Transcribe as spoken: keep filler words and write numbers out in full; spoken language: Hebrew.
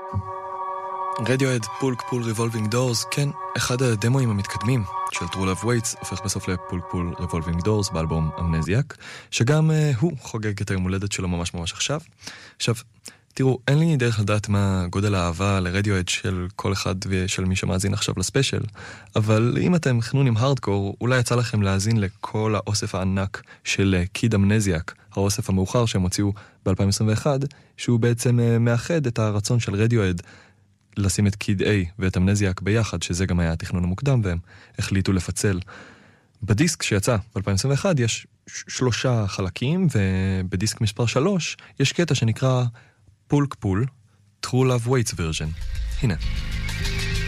רדיואד, פולק פול ריבולבינג דורס, כן, אחד הדמואים המתקדמים של True Love Waits הופך בסוף לפולק פול ריבולבינג דורס באלבום אמנזיאק, שגם uh, הוא חוגג את היום הולדת שלו ממש ממש עכשיו. עכשיו, תראו, אין לי דרך לדעת מה גודל האהבה לרדיואד של כל אחד ושל מי שמאזין עכשיו לספיישל, אבל אם אתם חנונים הארדקור, אולי יצא לכם להאזין לכל האוסף הענק של קיד אמנזיאק, האוסף המאוחר שהם הוציאו ב-אלפיים עשרים ואחת, שהוא בעצם uh, מאחד את הרצון של רדיואד לשים את קיד A ואת אמנזיאק ביחד, שזה גם היה התכנון המוקדם, והם החליטו לפצל. בדיסק שיצא ב-אלפיים עשרים ואחת יש שלושה חלקים, ובדיסק מספר שלוש יש קטע שנקרא פולק פול, True Love Waits version. הנה.